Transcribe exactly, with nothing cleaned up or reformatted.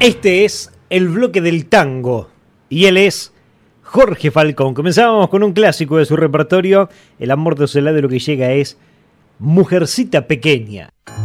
Este es el bloque del tango y él es Jorge Falcón. Comenzábamos con un clásico de su repertorio. El amor de Soledad, de lo que llega es Mujercita Pequeña.